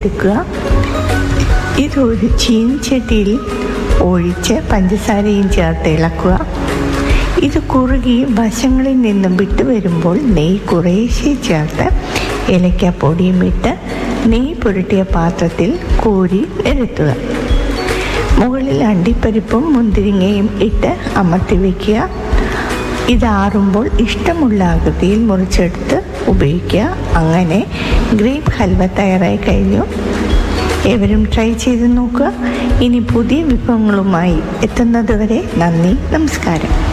എടുക്കുക. ഇതൊരു ചീനിച്ചട്ടിയിൽ ഒഴിച്ച് പഞ്ചസാരയും ചേർത്ത് ഇളക്കുക. ഇത് കുറുകി വശങ്ങളിൽ നിന്നും വിട്ടു വരുമ്പോൾ നെയ്യ് കുറേശ്ശെ ചേർത്ത് ഏലക്കാപ്പൊടിയും ഇട്ട് നെയ്യ് പുരട്ടിയ പാത്രത്തിൽ കോരി നിരത്തുക. മുകളിൽ അണ്ടിപ്പരിപ്പും മുന്തിരിങ്ങയും ഇട്ട് അമർത്തി വയ്ക്കുക. ഇതാറുമ്പോൾ ഇഷ്ടമുള്ള ആകൃതിയിൽ മുറിച്ചെടുത്ത് ഉപയോഗിക്കുക. അങ്ങനെ ഗ്രേപ്പ് ഹൽവ തയ്യാറായി കഴിഞ്ഞു. ഏവരും ട്രൈ ചെയ്ത് നോക്കുക. ഇനി പുതിയ വിഭവങ്ങളുമായി എത്തുന്നത് വരെ നന്ദി, നമസ്കാരം.